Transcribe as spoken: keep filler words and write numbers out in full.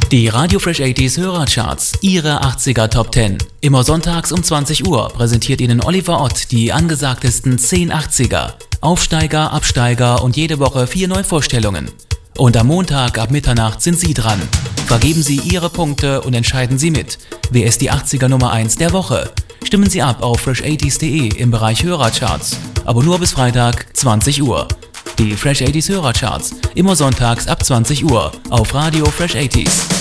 Die Radio Fresh achtziger Hörercharts, Ihre achtziger Top zehn. Immer sonntags um zwanzig Uhr präsentiert Ihnen Oliver Ott die angesagtesten zehn achtziger. Aufsteiger, Absteiger und jede Woche vier Neuvorstellungen. Und am Montag ab Mitternacht sind Sie dran. Vergeben Sie Ihre Punkte und entscheiden Sie mit. Wer ist die achtziger Nummer eins der Woche? Stimmen Sie ab auf fresh achtziger punkt de im Bereich Hörercharts. Aber nur bis Freitag, zwanzig Uhr. Die Fresh achtziger Hörercharts, immer sonntags ab zwanzig Uhr auf Radio Fresh achtziger.